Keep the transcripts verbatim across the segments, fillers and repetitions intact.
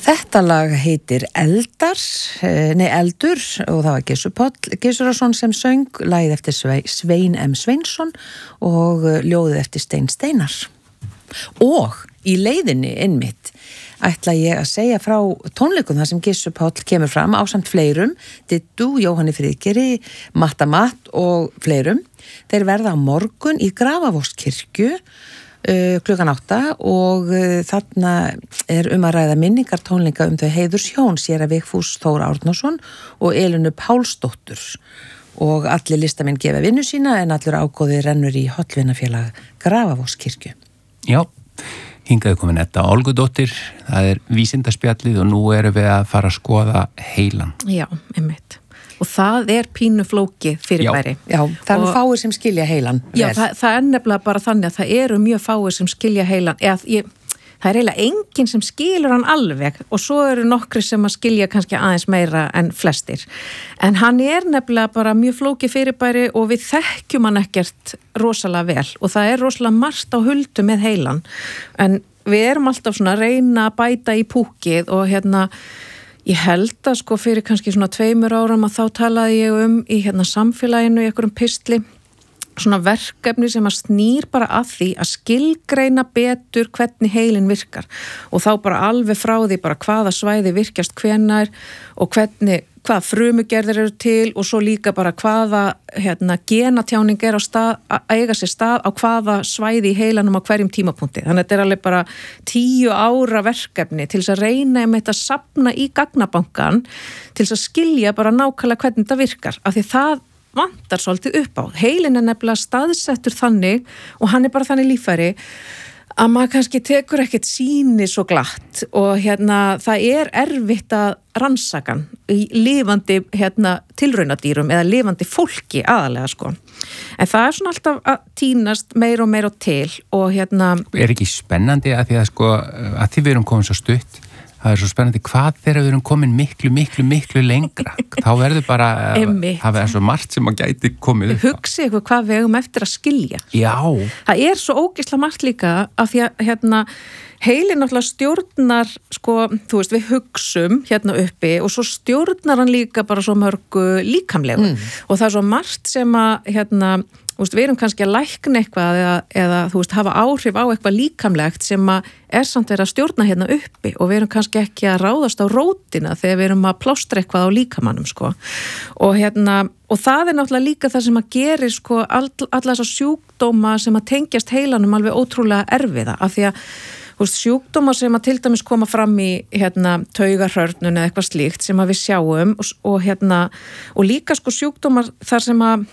Þetta lag heitir Eldar, nei Eldur og það var Gissur Páll Gissurason sem söng, lagið eftir Svein M. Sveinsson og ljóðið eftir Stein Steinar. Og í leiðinni einmitt ætla ég að segja frá tónleikum þar sem Gissur Páll kemur fram ásamt fleirum, Dittu, Jóhanni Friðgeri, Matta Matt og fleirum. Þeir verða á morgun í Grafarvogskirkju Uh, klukkan átta og uh, þarna er um að ræða minningar tónleika um þau heiðurs hjón, séra Vigfús Þór Árnason og Elinu Pálsdóttur og allir listamenn gefa vinnu sína en allur ágóði rennur í Hollvinafélag Grafarvogskirkju. Já, hingaði komin Edda Olgudóttir, það er vísindaspjallið og nú erum við að fara að skoða heilan. Já, einmitt. Og það er pínu flókið fyrirbæri. Já, já, það eru fáir sem skilja heilan. Já, það, það er nefnilega bara þannig að það eru mjög fáir sem skilja heilan. Eða, ég, það er eiginlega enginn sem skilur hann alveg og svo eru nokkri sem að skilja kannski aðeins meira en flestir. En hann er nefnilega bara mjög flókið fyrirbæri og við þekkjum hann ekkert rosalega vel og það er rosalega margt á huldu með heilan. En við erum alltaf svona að reyna að bæta í púkið og hérna ég held að sko fyrir kannski svona tveimur árum að þá talaði ég um í hérna samfélaginu í einhverjum pistli svona verkefni sem að snýr bara að því að skilgreina betur hvernig heilin virkar og þá bara alveg frá því bara hvaða svæði virkjast hvenær og hvernig, hvaða frumugerðir eru til og svo líka bara hvaða hérna genatjáning er á stað, að eiga sér stað á hvaða svæði í heilanum á hverjum tímapunkti. Þannig að þetta er alveg bara tíu ára verkefni til þess að reyna um þetta að safna í gagnabankan til þess að skilja bara nákvæmlega hvernig þetta virkar. Af því það vantar svolítið upp á. Heilin er nefnilega staðsettur þannig og hann er bara þannig líffæri að maður kannski tekur ekkert sýni svo glatt og hérna það er erfitt að rannsakan í lifandi hérna tilraunadýrum eða lifandi fólki aðalega sko. En það er svona alltaf að tínast meir og meir og til og hérna Er ekki spennandi að því að sko að því við erum komin svo stutt það er svo spennandi hvað þegar við erum komin miklu, miklu, miklu lengra. Þá verður bara það er svo margt sem að gæti komið upp. Hugsi eitthvað hvað við eigum eftir að skilja. Já. Það er svo ógeðslega margt líka af því að hérna heilin náttúrulega stjórnar sko, þú veist, við hugsum hérna uppi og svo stjórnar hann líka bara svo mörgu líkamlegu mm. og það er svo margt sem að hérna Þú veist, við erum kannski að lækna eitthvað eða, eða þú veist, hafa áhrif á eitthvað líkamlegt sem að er samt verið að stjórna hérna uppi og við erum kannski ekki að ráðast á rótina þegar við erum að plástra eitthvað á líkamannum, sko. Og hérna, og það er náttúrulega líka það sem að gerir, sko, all, alla þessa sjúkdóma sem að tengjast heilanum alveg ótrúlega erfiða, af því að Þú veist, sjúkdómar sem að til dæmis koma fram í hérna taugahrörnun eða eitthvað slíkt sem að við sjáum og, og hérna, og líka sko sjúkdómar þar sem að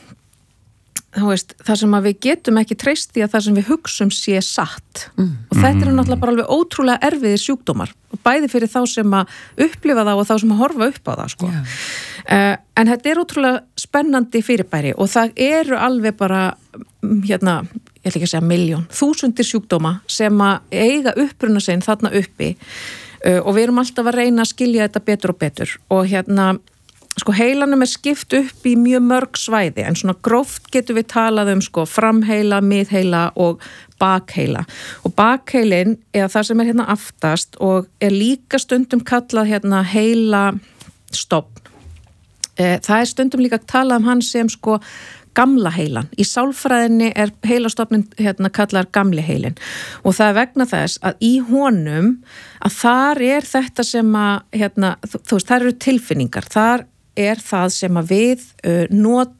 þú veist, það sem að við getum ekki treyst í að það sem við hugsum sé satt mm. og þetta er náttúrulega bara alveg ótrúlega erfiðir sjúkdómar og bæði fyrir þá sem að upplifa það og þá sem að horfa upp á það sko. Yeah. Uh, en þetta er ótrúlega spennandi fyrirbæri og það eru alveg bara hérna, ég ætla ekki að segja miljón, þúsundir sjúkdóma sem að eiga uppruna sinn þarna uppi uh, og við erum alltaf að reyna að skilja þetta betur og betur og hérna Sko heilanum er skipt upp í mjög mörg svæði en svona gróft getum við talað um sko framheila, miðheila og bakheila og bakheilin eða það sem er hérna aftast og er líka stundum kallað hérna heila stofn. E, það er stundum líka talað um hann sem sko gamla heilan. Í sálfræðinni er heilastofnin hérna kallar gamli heilin og það er vegna þess að í honum að þar er þetta sem að hérna, þú, þú veist, þar eru tilfinningar, þar er það sem að við uh, notum